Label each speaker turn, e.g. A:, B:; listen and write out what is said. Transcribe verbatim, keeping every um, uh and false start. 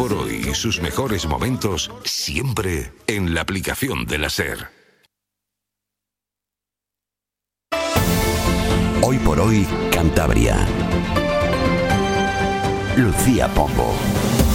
A: por hoy y sus mejores momentos siempre en la aplicación de la SER.
B: Hoy por hoy, Cantabria. Lucía Pombo.